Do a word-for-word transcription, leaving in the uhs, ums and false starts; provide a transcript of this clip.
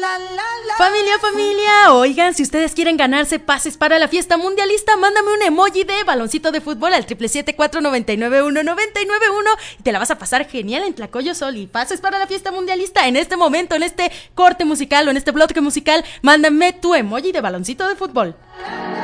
Familia, familia, oigan, si ustedes quieren ganarse pases para la fiesta mundialista, mándame un emoji de baloncito de fútbol al triple siete cuatro nueve nueve uno nueve nueve uno y te la vas a pasar genial en Tlacoyo Sol. Y pases para la fiesta mundialista en este momento, en este corte musical o en este bloque musical, mándame tu emoji de baloncito de fútbol.